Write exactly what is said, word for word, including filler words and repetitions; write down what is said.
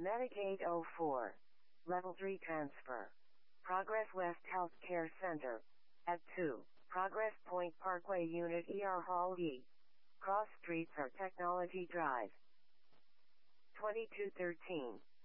Medicaid oh four. Level three transfer. Progress West Healthcare Center. At two. Progress Point Parkway Unit E R Hall E. Cross Streets or Technology Drive. twenty-two thirteen.